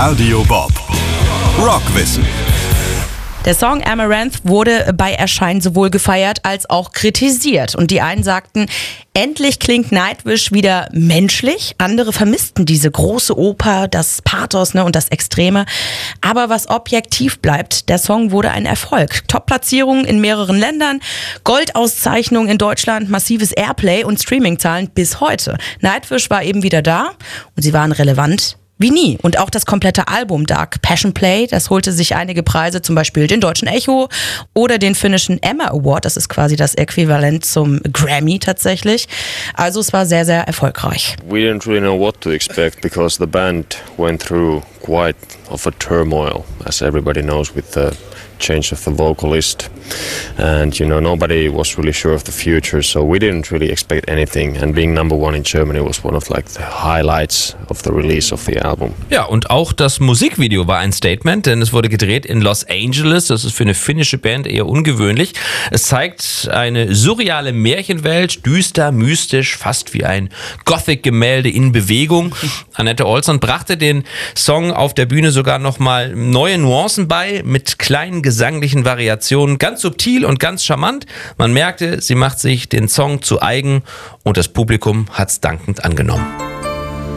Radio Bob. Rockwissen. Der Song Amaranth wurde bei Erscheinen sowohl gefeiert als auch kritisiert. Und die einen sagten, endlich klingt Nightwish wieder menschlich. Andere vermissten diese große Oper, das Pathos und das Extreme. Aber was objektiv bleibt, der Song wurde ein Erfolg. Top-Platzierungen in mehreren Ländern, Goldauszeichnung in Deutschland, massives Airplay und Streamingzahlen bis heute. Nightwish war eben wieder da und sie waren relevant wie nie. Und auch das komplette Album Dark Passion Play, das holte sich einige Preise, zum Beispiel den Deutschen Echo oder den finnischen Emma Award. Das ist quasi das Äquivalent zum Grammy tatsächlich. Also es war sehr, sehr erfolgreich. We didn't really know what to expect because the band went through quite of a turmoil, as everybody knows, with the change of the vocalist, and nobody was really sure of the future, so we didn't really expect anything, and being number one in Germany was one of the highlights of the release of the album. Ja, und auch das Musikvideo war ein Statement, denn es wurde gedreht in Los Angeles. Das ist für eine finnische Band eher ungewöhnlich. Es zeigt eine surreale Märchenwelt, düster, mystisch, fast wie ein Gothic-Gemälde in Bewegung. Anette Olsson brachte den Song auf der Bühne sogar nochmal neue Nuancen bei, mit kleinen gesanglichen Variationen, ganz subtil und ganz charmant. Man merkte, sie macht sich den Song zu eigen und das Publikum hat's dankend angenommen.